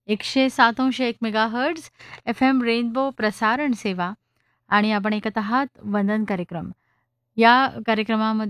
107.1 megahertz FM rainbow प्रसारण सेवा आणि आपण ऐकत आहात वंदन कार्यक्रम. या कार्यक्रमामध्ये